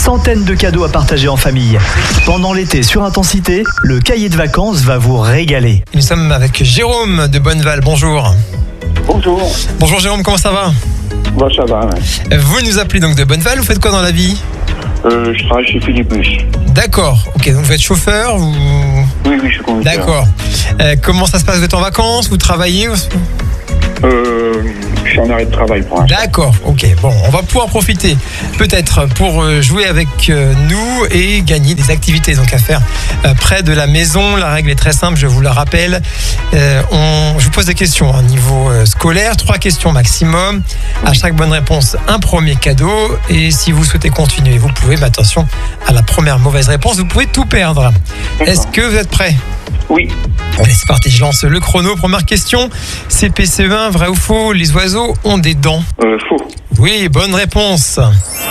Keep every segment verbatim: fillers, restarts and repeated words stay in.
centaines de cadeaux à partager en famille. Pendant l'été sur Intensité, le cahier de vacances va vous régaler. Nous sommes avec Jérôme de Bonneval. Bonjour. Bonjour. Bonjour Jérôme, comment ça va ? Bah, ça va, ouais. Vous nous appelez donc de Bonneval, vous faites quoi dans la vie ? Euh, je travaille chez Philippus. D'accord, ok, donc vous êtes chauffeur ou... Oui, oui, je suis conducteur. D'accord. Euh, comment ça se passe ? Vous êtes en vacances ? Vous travaillez ou... Euh, je suis en arrêt de travail pour l'instant. D'accord, ok. Bon, on va pouvoir profiter peut-être pour jouer avec nous et gagner des activités donc à faire près de la maison. La règle est très simple, je vous la rappelle. Euh, on, je vous pose des questions à niveau scolaire, trois questions maximum. À chaque bonne réponse, un premier cadeau. Et si vous souhaitez continuer, vous pouvez, mais attention, à la première mauvaise réponse, vous pouvez tout perdre. D'accord. Est-ce que vous êtes prêts ? Oui. Allez, c'est parti, je lance le chrono. Première question, C P C E un, vrai ou faux, les oiseaux ont des dents ? Euh, faux. Oui, bonne réponse.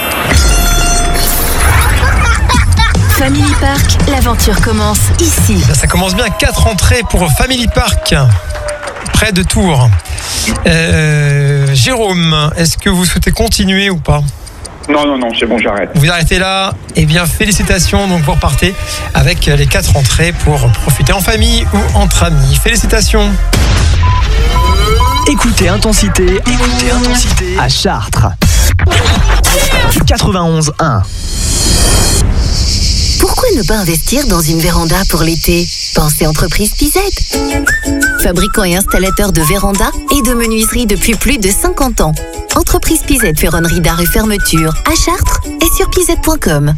Family Park, l'aventure commence ici. Ça, ça commence bien, quatre entrées pour Family Park, près de Tours. Euh, Jérôme, est-ce que vous souhaitez continuer ou pas ? Non, non, non, c'est bon, j'arrête. Vous arrêtez là. Eh bien, félicitations. Donc, vous repartez avec les quatre entrées pour profiter en famille ou entre amis. Félicitations. Écoutez Intensité, écoutez Intensité à Chartres. quatre-vingt-onze un. Pourquoi ne pas investir dans une véranda pour l'été ? Pensez entreprise Pizette. Fabricant et installateur de vérandas et de menuiserie depuis plus de cinquante ans. Entreprise Pizette, ferronnerie d'art et fermeture à Chartres et sur pizette point com.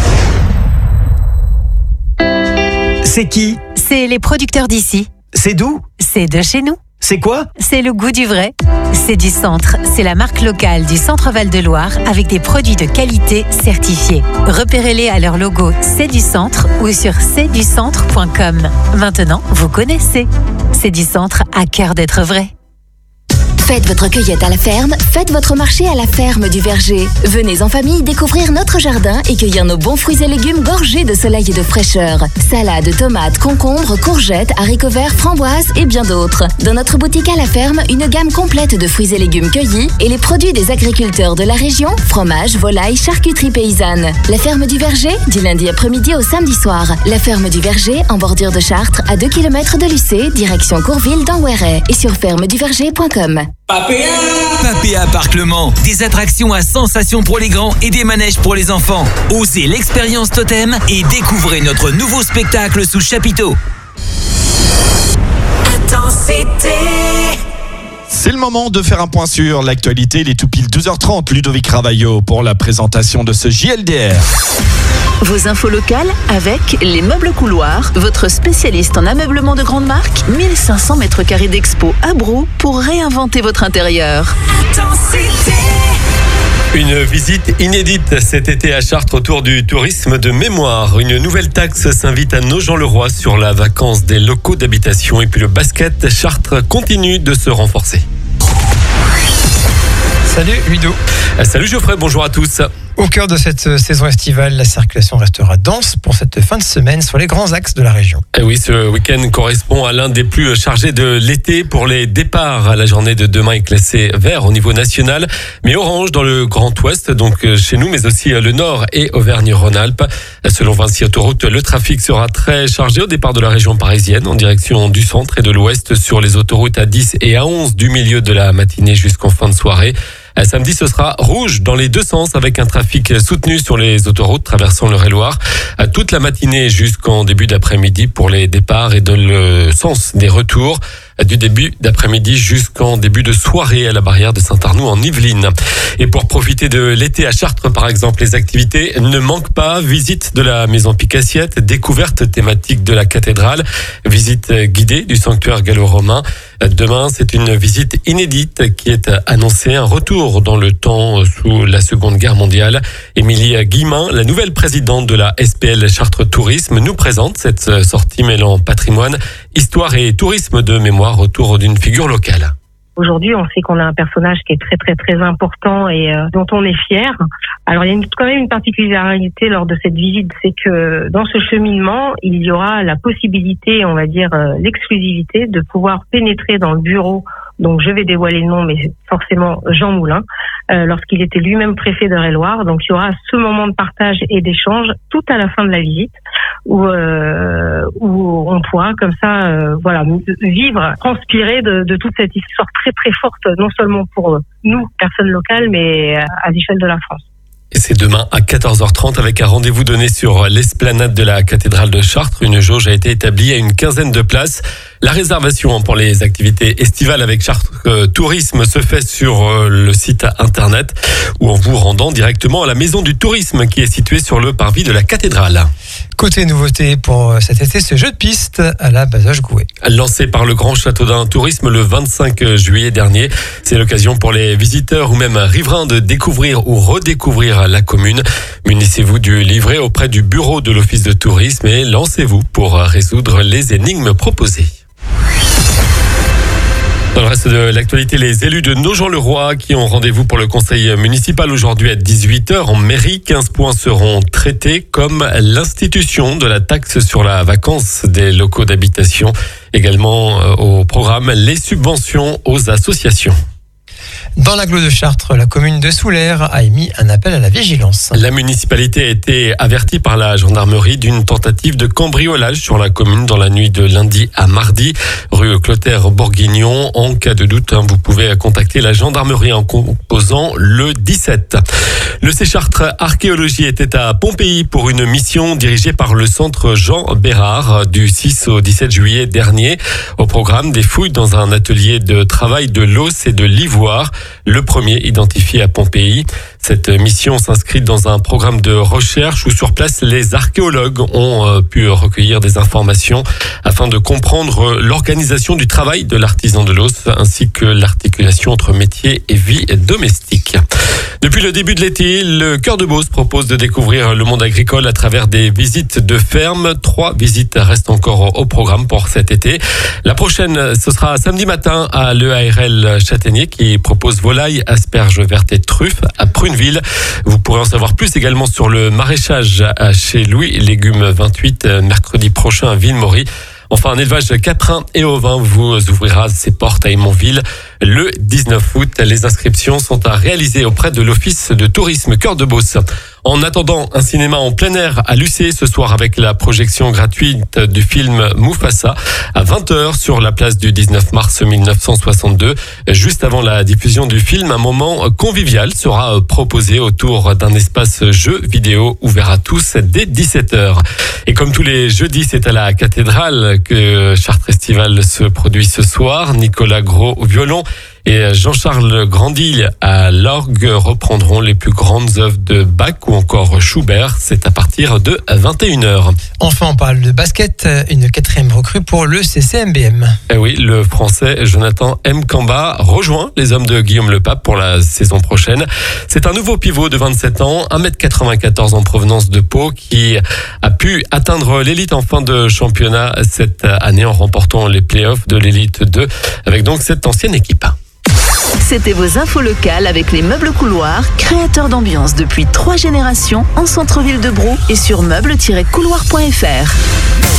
C'est qui ? C'est les producteurs d'ici. C'est d'où ? C'est de chez nous. C'est quoi ? C'est le goût du vrai. C'est du centre. C'est la marque locale du Centre Val-de-Loire avec des produits de qualité certifiés. Repérez-les à leur logo C'est du Centre ou sur c'est du centre point com. Maintenant, vous connaissez. C'est du Centre à cœur d'être vrai. Faites votre cueillette à la ferme, faites votre marché à la ferme du Verger. Venez en famille découvrir notre jardin et cueillir nos bons fruits et légumes gorgés de soleil et de fraîcheur. Salades, tomates, concombres, courgettes, haricots verts, framboises et bien d'autres. Dans notre boutique à la ferme, une gamme complète de fruits et légumes cueillis et les produits des agriculteurs de la région, fromage, volaille, charcuterie paysanne. La ferme du Verger, du lundi après-midi au samedi soir. La ferme du Verger, en bordure de Chartres, à deux kilomètres de Lucé, direction Courville dans Ouéret et sur ferme du verger point com. Papéa Papéa Parc Le Mans, des attractions à sensations pour les grands et des manèges pour les enfants. Osez l'expérience Totem et découvrez notre nouveau spectacle sous chapiteau. Intensité. C'est le moment de faire un point sur l'actualité. Il est tout pile douze heures trente. Ludovic Ravaillot pour la présentation de ce J L D R. Vos infos locales avec les Meubles Couloirs, votre spécialiste en ameublement de grande marque. mille cinq cents mètres carrés d'expo à Brou pour réinventer votre intérieur. Intensité. Une visite inédite cet été à Chartres autour du tourisme de mémoire. Une nouvelle taxe s'invite à Nogent-le-Roi sur la vacance des locaux d'habitation. Et puis le basket, Chartres continue de se renforcer. Salut Ludo. Salut Geoffrey, bonjour à tous. Au cœur de cette saison estivale, la circulation restera dense pour cette fin de semaine sur les grands axes de la région. Et oui, ce week-end correspond à l'un des plus chargés de l'été pour les départs. La journée de demain est classée vert au niveau national, mais orange dans le Grand Ouest, donc chez nous, mais aussi le Nord et Auvergne-Rhône-Alpes. Selon Vinci Autoroute, le trafic sera très chargé au départ de la région parisienne en direction du centre et de l'ouest sur les autoroutes A dix et A onze du milieu de la matinée jusqu'en fin de soirée. Samedi, ce sera rouge dans les deux sens avec un trafic soutenu sur les autoroutes traversant l'Eure-et-Loire toute la matinée jusqu'en début d'après-midi pour les départs et dans le sens des retours du début d'après-midi jusqu'en début de soirée à la barrière de Saint-Arnoux en Yvelines. Et pour profiter de l'été à Chartres, par exemple, les activités ne manquent pas. Visite de la maison Picassiette, découverte thématique de la cathédrale, visite guidée du sanctuaire gallo-romain. Demain, c'est une visite inédite qui est annoncée, un retour dans le temps sous la Seconde Guerre mondiale. Émilie Guillemin, la nouvelle présidente de la S P L Chartres Tourisme, nous présente cette sortie mêlant patrimoine, histoire et tourisme de mémoire autour d'une figure locale. Aujourd'hui, on sait qu'on a un personnage qui est très très très important et euh, dont on est fier. Alors il y a une, quand même une particularité lors de cette visite, c'est que dans ce cheminement, il y aura la possibilité, on va dire euh, l'exclusivité, de pouvoir pénétrer dans le bureau. Donc je vais dévoiler le nom, mais forcément Jean Moulin, euh, lorsqu'il était lui-même préfet d'Eure-et-Loir. Donc il y aura ce moment de partage et d'échange tout à la fin de la visite, où euh, où on pourra comme ça, euh, voilà, vivre, transpirer de, de toute cette histoire très très forte, non seulement pour nous, personnes locales, mais à l'échelle de la France. Et c'est demain à quatorze heures trente avec un rendez-vous donné sur l'esplanade de la cathédrale de Chartres. Une jauge a été établie à une quinzaine de places. La réservation pour les activités estivales avec Chartres euh, Tourisme se fait sur euh, le site internet ou en vous rendant directement à la maison du tourisme qui est située sur le parvis de la cathédrale. Côté nouveauté pour cet été, ce jeu de piste à la Bazoches-Gouet. Lancé par le Grand Châteaudun Tourisme le vingt-cinq juillet dernier, c'est l'occasion pour les visiteurs ou même riverains de découvrir ou redécouvrir la commune. Munissez-vous du livret auprès du bureau de l'Office de tourisme et lancez-vous pour résoudre les énigmes proposées. Dans le reste de l'actualité, les élus de Nogent-le-Roi qui ont rendez-vous pour le conseil municipal aujourd'hui à dix-huit heures en mairie. quinze points seront traités comme l'institution de la taxe sur la vacance des locaux d'habitation. Également au programme les subventions aux associations. Dans l'agglo de Chartres, la commune de Soulaire a émis un appel à la vigilance. La municipalité a été avertie par la gendarmerie d'une tentative de cambriolage sur la commune dans la nuit de lundi à mardi, rue Clotaire-Bourguignon. En cas de doute, vous pouvez contacter la gendarmerie en composant le dix-sept. Le C-Chartres Archéologie était à Pompéi pour une mission dirigée par le centre Jean Bérard du six au dix-sept juillet dernier. Au programme, des fouilles dans un atelier de travail de l'os et de l'ivoire. Le premier identifié à Pompéi. Cette mission s'inscrit dans un programme de recherche où sur place les archéologues ont pu recueillir des informations afin de comprendre l'organisation du travail de l'artisan de l'os ainsi que l'articulation entre métier et vie domestique. Depuis le début de l'été, le Cœur de Beauce propose de découvrir le monde agricole à travers des visites de ferme. Trois visites restent encore au programme pour cet été. La prochaine, ce sera samedi matin à l'E A R L Châtaignier qui propose volailles, asperges vertes et truffes à Pruneville. Vous pourrez en savoir plus également sur le maraîchage chez Louis Légumes vingt-huit mercredi prochain à Villemaury. Enfin, un élevage caprin et ovin vous ouvrira ses portes à Aymonville le dix-neuf août. Les inscriptions sont à réaliser auprès de l'Office de tourisme Cœur de Beauce. En attendant, un cinéma en plein air à Lucé ce soir avec la projection gratuite du film Mufasa à vingt heures sur la place du dix-neuf mars mille neuf cent soixante-deux. Juste avant la diffusion du film, un moment convivial sera proposé autour d'un espace jeu vidéo ouvert à tous dès dix-sept heures. Et comme tous les jeudis, c'est à la cathédrale que Chartres Estival se produit ce soir. Nicolas Gros au violon et Jean-Charles Grandil à l'orgue reprendront les plus grandes œuvres de Bach ou encore Schubert. C'est à partir de vingt et une heures. Enfin, on parle de basket, une quatrième recrue pour le C C M B M. Eh oui, le Français Jonathan Mkamba rejoint les hommes de Guillaume Lepape pour la saison prochaine. C'est un nouveau pivot de vingt-sept ans, un mètre quatre-vingt-quatorze en provenance de Pau, qui a pu atteindre l'élite en fin de championnat cette année en remportant les playoffs de l'élite deux avec donc cette ancienne équipe. C'était vos infos locales avec les meubles couloirs, créateurs d'ambiance depuis trois générations en centre-ville de Brou et sur meubles tiret couloir point f r.